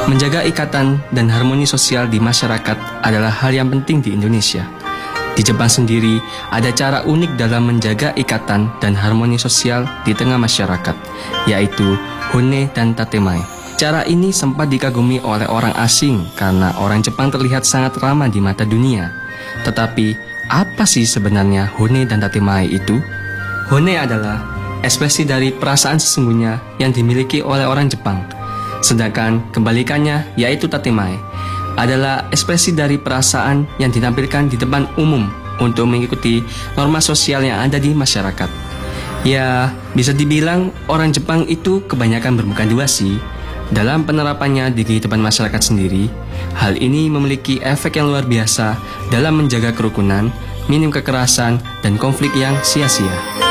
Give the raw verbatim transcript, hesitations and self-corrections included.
Menjaga ikatan dan harmoni sosial di masyarakat adalah hal yang penting di Indonesia. Di Jepang sendiri, ada cara unik dalam menjaga ikatan dan harmoni sosial di tengah masyarakat, yaitu hone dan tatemae. Cara ini sempat dikagumi oleh orang asing karena orang Jepang terlihat sangat ramah di mata dunia. Tetapi, apa sih sebenarnya hone dan tatemae itu? Hone adalah ekspresi dari perasaan sesungguhnya yang dimiliki oleh orang Jepang. Sedangkan kebalikannya, yaitu tatemae, adalah ekspresi dari perasaan yang ditampilkan di depan umum untuk mengikuti norma sosial yang ada di masyarakat. Ya, bisa dibilang orang Jepang itu kebanyakan bermuka dua sih. Dalam penerapannya di kehidupan masyarakat sendiri, hal ini memiliki efek yang luar biasa dalam menjaga kerukunan, minim kekerasan, dan konflik yang sia-sia.